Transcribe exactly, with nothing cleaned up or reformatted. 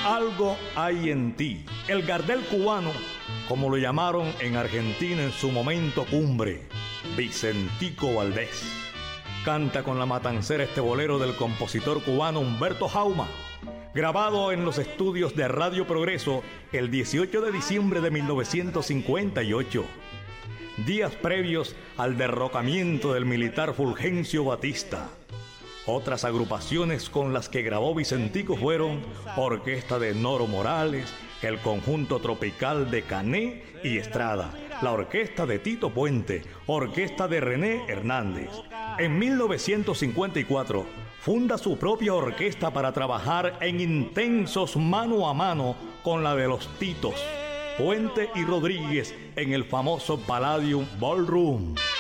Algo hay en ti. El Gardel cubano, como lo llamaron en Argentina en su momento cumbre, Vicentico Valdés. Canta con la matancera este bolero del compositor cubano Humberto Jauma, grabado en los estudios de Radio Progreso el dieciocho de diciembre de mil novecientos cincuenta y ocho, días previos al derrocamiento del militar Fulgencio Batista. Otras agrupaciones con las que grabó Vicentico fueron Orquesta de Noro Morales, el Conjunto Tropical de Cané y Estrada, la Orquesta de Tito Puente, Orquesta de René Hernández. En mil novecientos cincuenta y cuatro funda su propia orquesta para trabajar en intensos mano a mano con la de los Titos, Puente y Rodríguez en el famoso Palladium Ballroom.